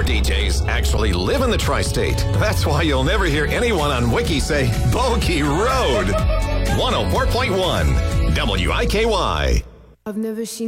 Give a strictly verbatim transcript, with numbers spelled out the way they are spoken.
D Js actually live in the tri-state. That's why you'll never hear anyone on Wiki say Bogey Road. one oh four point one W I K Y. I've never seen